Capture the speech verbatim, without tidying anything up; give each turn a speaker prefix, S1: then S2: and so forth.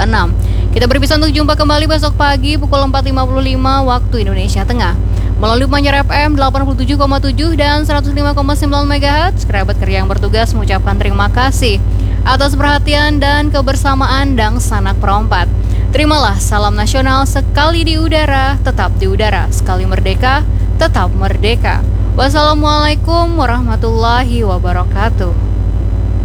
S1: enam. Kita berpisah untuk jumpa kembali besok pagi pukul empat lima puluh lima waktu Indonesia Tengah melalui Manyar F M delapan puluh tujuh koma tujuh dan seratus lima koma sembilan megahertz. Kerabat kerja yang bertugas mengucapkan terima kasih atas perhatian dan kebersamaan dan sanak perompat. Terimalah salam nasional, sekali di udara, tetap di udara, sekali merdeka, tetap merdeka. Wassalamualaikum warahmatullahi wabarakatuh.